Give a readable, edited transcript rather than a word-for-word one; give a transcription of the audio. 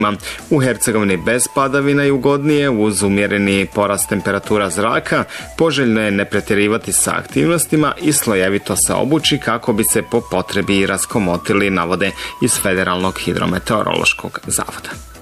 U Hercegovini bez padavina i ugodnije, uz umjereni porast temperatura zraka, poželjno je ne pretjerivati sa aktivnostima i slojevito se obući kako bi se po potrebi raskomotili, navode iz Federalnog hidrometeorološkog zavoda.